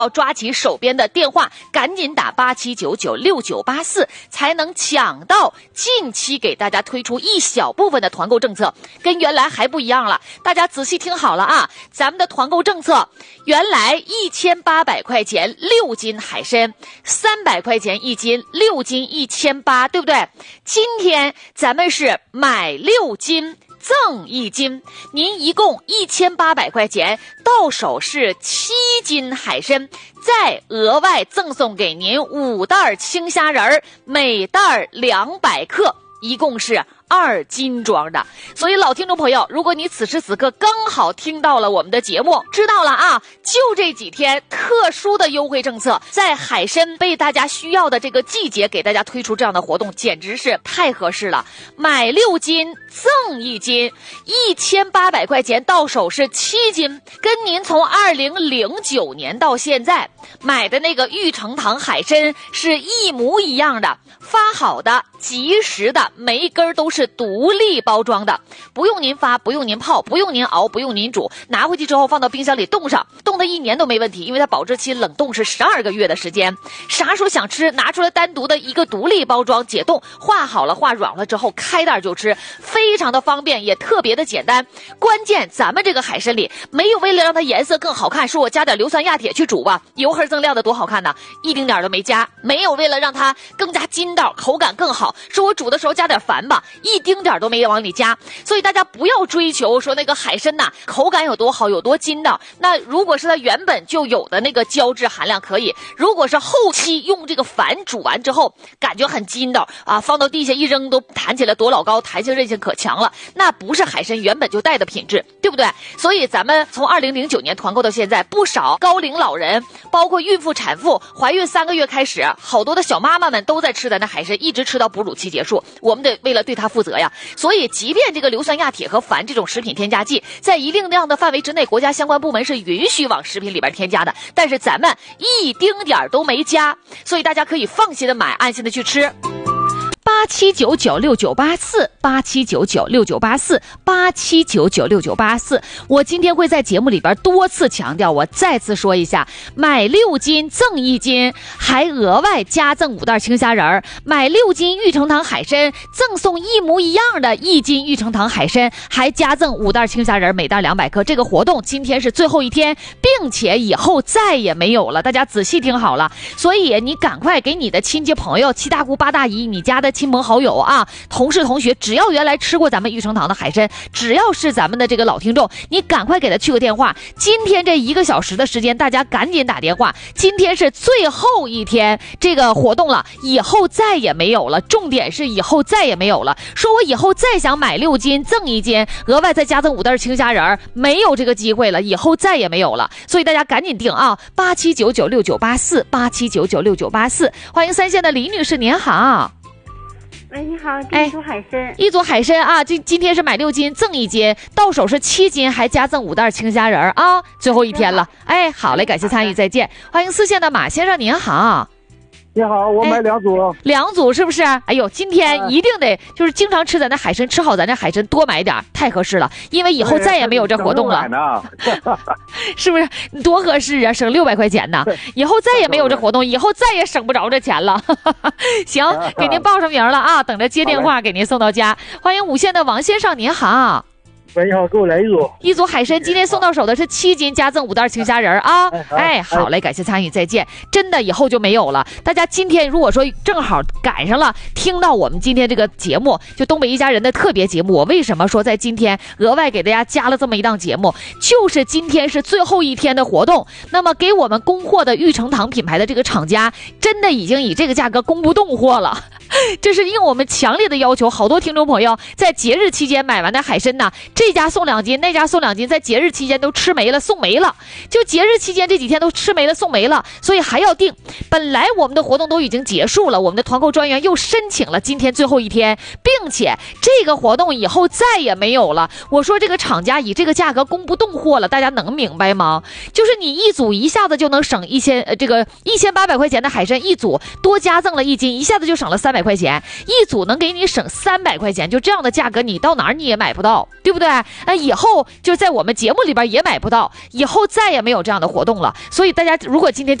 要抓起手边的电话，赶紧打87996984，才能抢到近期给大家推出一小部分的团购政策，跟原来还不一样了。大家仔细听好了啊，咱们的团购政策原来1800块钱6斤海参，300块钱1斤，6斤1800，对不对？今天咱们是买6斤赠1斤，您一共1800块钱，到手是7斤海参，再额外赠送给您5袋青虾仁，每袋200克，一共是2斤装的。所以老听众朋友，如果你此时此刻刚好听到了我们的节目，知道了啊，就这几天特殊的优惠政策，在海参被大家需要的这个季节给大家推出这样的活动，简直是太合适了。买6斤赠1斤，1800块钱到手是7斤，跟您从2009年到现在买的那个玉成堂海参是一模一样的，发好的及时的，每一根都是独立包装的，不用您发，不用您泡，不用您熬，不用您煮，拿回去之后放到冰箱里冻上，冻的1年都没问题，因为它保质期冷冻是12个月的时间，啥时候想吃拿出来单独的一个独立包装解冻，化好了化软了之后开袋就吃，非常的方便，也特别的简单。关键咱们这个海参里没有为了让它颜色更好看，说我加点硫酸亚铁去煮吧，油黑锃亮的多好看呢，一丁点都没加。没有为了让它更加筋道口感更好，说我煮的时候加点矾吧，一丁点都没往里加。所以大家不要追求说那个海参呐口感有多好有多筋道，那如果是它原本就有的那个胶质含量可以，如果是后期用这个矾煮完之后感觉很筋道啊，放到地下一扔都弹起来多老高，弹性韧性可强了，那不是海参原本就带的品质，对不对？所以咱们从2009年团购到现在，不少高龄老人包括孕妇产妇怀孕3个月开始，好多的小妈妈们都在吃咱的海参，一直吃到哺乳期结束，我们得为了对它负责呀。所以即便这个硫酸亚铁和矾这种食品添加剂在一定量的范围之内，国家相关部门是允许往食品里边添加的，但是咱们一丁点都没加，所以大家可以放心的买，安心的去吃。87996984，87996984，87996984。我今天会在节目里边多次强调，我再次说一下，买6斤赠1斤，还额外加赠5袋青虾仁，买6斤玉成堂海参赠送一模一样的1斤玉成堂海参，还加赠5袋青虾仁，每袋200克。这个活动今天是最后一天，并且以后再也没有了，大家仔细听好了。所以你赶快给你的亲戚朋友、七大姑八大姨，你家的亲朋好友啊，同事同学，只要原来吃过咱们玉成堂的海参，只要是咱们的这个老听众，你赶快给他去个电话。今天这1个小时的时间，大家赶紧打电话，今天是最后一天这个活动了，以后再也没有了，重点是以后再也没有了。说我以后再想买6斤赠1斤，额外再加赠5袋青虾仁，没有这个机会了，以后再也没有了。所以大家赶紧订啊，87996984，87996984。欢迎3线的李女士，您好。 喂，你好，一组海参， 一组海参啊，今天是买6斤赠1斤，到手是7斤，还加赠5袋青虾仁啊，最后一天了。哎，好嘞，感谢参与，再见。欢迎4线的马先生，您好。 你好，我买2组 ，2组是不是？哎呦，今天一定得就是经常吃咱的海参，吃好咱这海参多买点，太合适了，因为以后再也没有这活动了，是不是？多合适啊，省600块钱呢，以后再也没有这活动，以后再也省不着这钱了。行，给您报上名了啊，等着接电话给您送到家。欢迎5线的王先生，您好。 喂，你好，给我来一组海参，今天送到手的是7斤，加赠5袋青虾仁啊！哎，好嘞，感谢参与，再见。真的以后就没有了。大家今天如果说正好赶上了，听到我们今天这个节目，就东北一家人的特别节目，我为什么说在今天额外给大家加了这么一档节目？就是今天是最后一天的活动，那么给我们供货的玉成堂品牌的这个厂家，真的已经以这个价格供不动货了。这是应我们强烈的要求，好多听众朋友在节日期间买完的海参呢，这家送2斤，那家送2斤，在节日期间都吃没了，送没了，就节日期间这几天都吃没了，送没了，所以还要订。本来我们的活动都已经结束了，我们的团购专员又申请了今天最后一天，并且这个活动以后再也没有了。我说这个厂家以这个价格供不动货了，大家能明白吗？就是你一组一下子就能省1800块钱的海参，一组多加赠了1斤，一下子就省了300 200块钱，一组能给你省300块钱，就这样的价格，你到哪儿你也买不到，对不对？以后就在我们节目里边也买不到，以后再也没有这样的活动了。所以大家如果今天